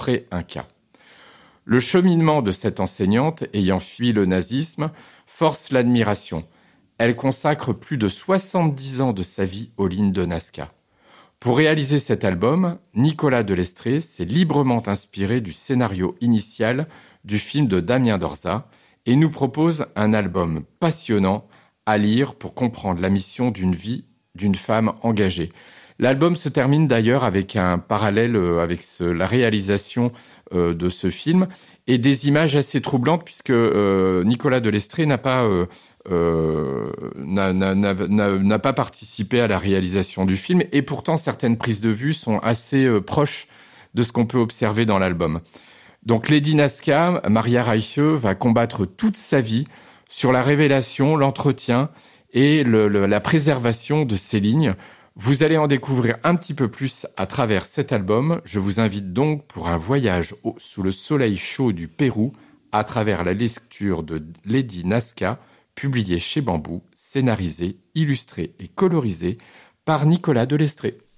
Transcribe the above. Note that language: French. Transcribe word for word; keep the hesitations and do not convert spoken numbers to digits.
pré-inca. Le cheminement de cette enseignante, ayant fui le nazisme, force l'admiration. Elle consacre plus de soixante-dix ans de sa vie aux lignes de Nazca. Pour réaliser cet album, Nicolas Delestrée s'est librement inspiré du scénario initial du film de Damien Dorza et nous propose un album passionnant à lire pour comprendre la mission d'une vie d'une femme engagée. L'album se termine d'ailleurs avec un parallèle avec ce, la réalisation euh, de ce film et des images assez troublantes puisque euh, Nicolas Delestrée n'a pas... Euh, Euh, n'a, n'a, n'a, n'a pas participé à la réalisation du film et pourtant certaines prises de vue sont assez euh, proches de ce qu'on peut observer dans l'album. Donc Lady Nazca, Maria Reiche, va combattre toute sa vie sur la révélation, l'entretien et le, le, la préservation de ces lignes. Vous allez en découvrir un petit peu plus à travers cet album. Je vous invite donc pour un voyage au, sous le soleil chaud du Pérou à travers la lecture de Lady Nazca, publié chez Bambou, scénarisé, illustré et colorisé par Nicolas Delestrée.